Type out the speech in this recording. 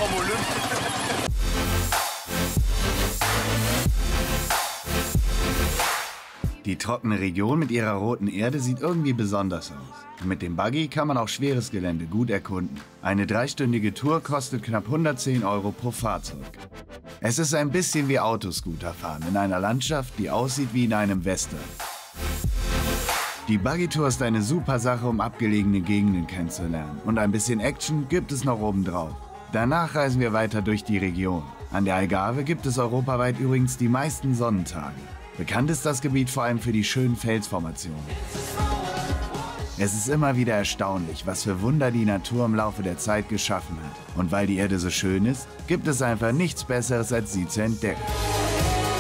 vom Olymp. Die trockene Region mit ihrer roten Erde sieht irgendwie besonders aus. Und mit dem Buggy kann man auch schweres Gelände gut erkunden. Eine 3-stündige Tour kostet knapp 110 € pro Fahrzeug. Es ist ein bisschen wie Autoscooter fahren in einer Landschaft, die aussieht wie in einem Western. Die Buggy-Tour ist eine super Sache, um abgelegene Gegenden kennenzulernen. Und ein bisschen Action gibt es noch obendrauf. Danach reisen wir weiter durch die Region. An der Algarve gibt es europaweit übrigens die meisten Sonnentage. Bekannt ist das Gebiet vor allem für die schönen Felsformationen. Es ist immer wieder erstaunlich, was für Wunder die Natur im Laufe der Zeit geschaffen hat. Und weil die Erde so schön ist, gibt es einfach nichts Besseres, als sie zu entdecken.